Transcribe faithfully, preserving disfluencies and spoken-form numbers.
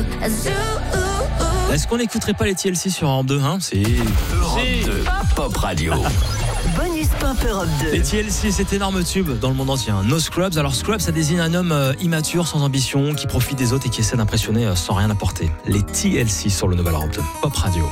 Est-ce qu'on n'écouterait pas les T L C sur Europe deux, hein? C'est Europe deux, Pop Radio. Bonus Pop Europe deux. Les T L C, cet énorme tube dans le monde entier. No Scrubs. Alors Scrubs, ça désigne un homme euh, immature, sans ambition, qui profite des autres et qui essaie d'impressionner euh, sans rien apporter. Les T L C sur le Nouvel Europe deux, Pop Radio.